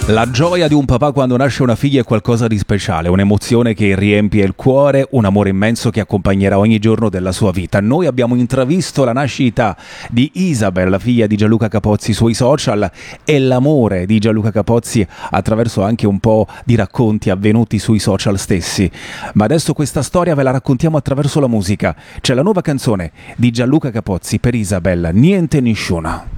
La gioia di un papà quando nasce una figlia è qualcosa di speciale, un'emozione che riempie il cuore, un amore immenso che accompagnerà ogni giorno della sua vita. Noi abbiamo intravisto la nascita di Isabel, la figlia di Gianluca Capozzi, sui social, e l'amore di Gianluca Capozzi attraverso anche un po' di racconti avvenuti sui social stessi. Ma adesso questa storia ve la raccontiamo attraverso la musica. C'è la nuova canzone di Gianluca Capozzi per Isabel, Niente Nisciuna.